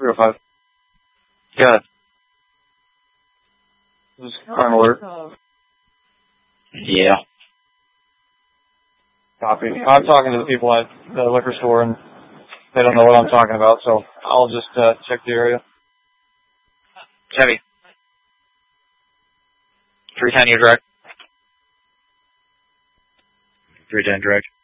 305. Yeah. This is crime alert. Yeah. Copy. I'm talking to the people at the liquor store, and they don't know what I'm talking about, so I'll just check the area. Chevy. 310, you're direct. 310, direct.